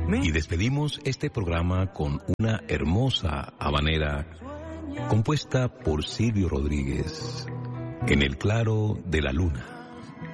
Y despedimos este programa con una hermosa habanera compuesta por Silvio Rodríguez, En el claro de la luna.